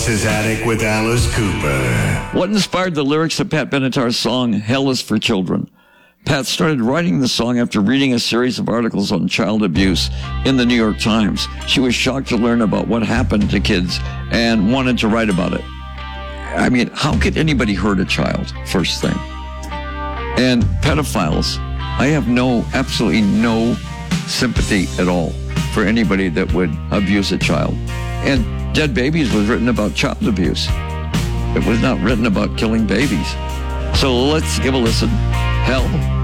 Is Attic with Alice Cooper. What inspired the lyrics of Pat Benatar's song, Hell is for Children? Pat started writing the song after reading a series of articles on child abuse in the New York Times. She was shocked to learn about what happened to kids and wanted to write about it. I mean, how could anybody hurt a child, first thing? And pedophiles, I have absolutely no sympathy at all for anybody that would abuse a child. And Dead Babies was written about child abuse. It was not written about killing babies. So let's give a listen. Hell